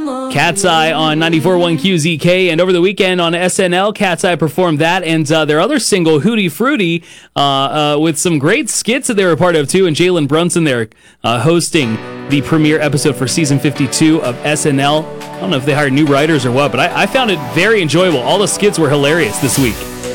Cat's Eye on 94.1 QZK, and over the weekend on SNL, Cat's Eye performed that and their other single, Hootie Fruity, with some great skits that they were a part of too, and Jalen Brunson there hosting the premiere episode for season 52 of SNL. I don't know if they hired new writers or what, but I found it very enjoyable. All the skits were hilarious this week.